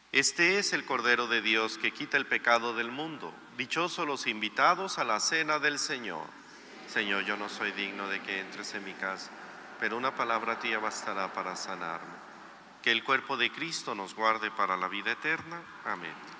Este es el Cordero de Dios que quita el pecado del mundo. Dichosos los invitados a la cena del Señor. Señor, yo no soy digno de que entres en mi casa, pero una palabra tuya bastará para sanarme. Que el cuerpo de Cristo nos guarde para la vida eterna. Amén.